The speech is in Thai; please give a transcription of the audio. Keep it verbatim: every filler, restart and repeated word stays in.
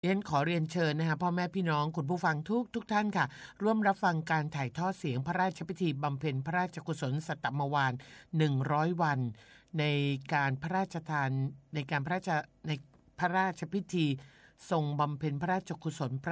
เรียนขอเรียนเชิญนะคะพ่อแม่พี่น้องคุณผู้ฟังทุกทุกท่านค่ะร่วมรับฟังการถ่ายทอดเสียงพระราชพิธีบำเพ็ญพระราชกุศลสัตตมวาลหนึ่งร้อยวันในการพระราชทานในการพระราชในพระราชพิธีทรงบำเพ็ญพระราชกุศล